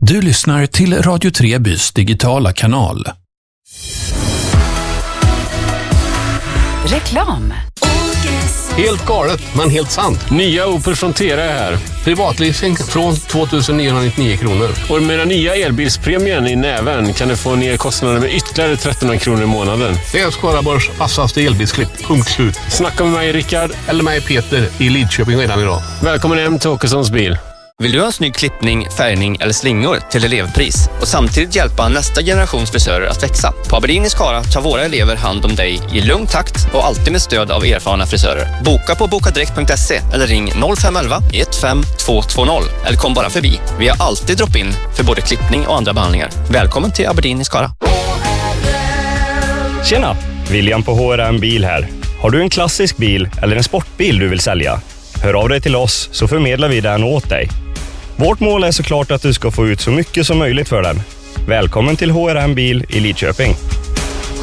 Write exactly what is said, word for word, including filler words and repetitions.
Du lyssnar till Radio Trebys digitala kanal. Reklam. Helt galet, men helt sant. Nya Opel Frontera är här. Privatleasing från tvåtusen niohundranittionio kronor. Och med den nya elbilspremien i näven kan du få ner kostnaderna med ytterligare trettonhundra kronor i månaden. Det är Skaraborgs vassaste elbilsklipp. Punkt slut. Snacka med mig, Rickard. Eller mig, Peter, i Lidköping redan idag. Välkommen hem till Åkessons bil. Vill du ha en snygg klippning, färgning eller slingor till elevpris och samtidigt hjälpa nästa generations frisörer att växa? På Aberdeen i Skara tar våra elever hand om dig i lugn takt och alltid med stöd av erfarna frisörer. Boka på bokadirekt punkt se eller ring noll fem ett ett ett fem två två noll eller kom bara förbi. Vi har alltid drop-in för både klippning och andra behandlingar. Välkommen till Aberdeen i Skara. Tjena, William på H R M Bil här. Har du en klassisk bil eller en sportbil du vill sälja? Hör av dig till oss så förmedlar vi den åt dig. Vårt mål är såklart att du ska få ut så mycket som möjligt för den. Välkommen till H R M Bil i Lidköping.